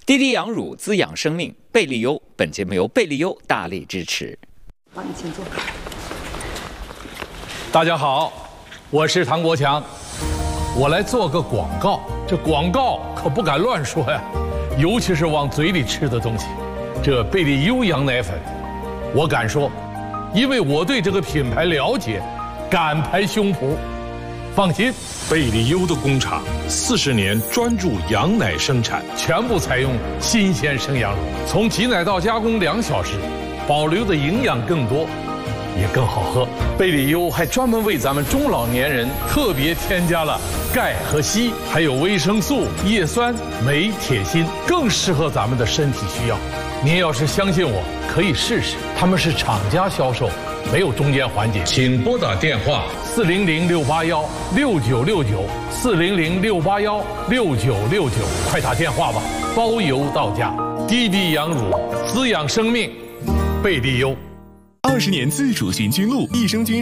滴滴羊乳滋养生命，贝利优。本节目由贝利优大力支持。 好，你请坐。 大家好，我是唐国强，我来做个广告。这广告可不敢乱说呀，尤其是往嘴里吃的东西。这贝利优羊奶粉，我敢说，因为我对这个品牌了解，敢拍胸脯。放心， 贝利优的工厂40年专注羊奶生产， 全部采用新鲜生羊乳，从挤奶到加工2小时，保留的营养更多，也更好喝。贝利优还专门为咱们中老年人特别添加了钙和硒，还有维生素、叶酸、镁、铁、锌，更适合咱们的身体需要。您要是相信我，可以试试，他们是厂家销售，没有中间环节。 请拨打电话 400-681-6969，400-681-6969，快打电话吧，包邮到家。滴滴羊乳滋养生命，贝利优。 20年自主行军路，益生菌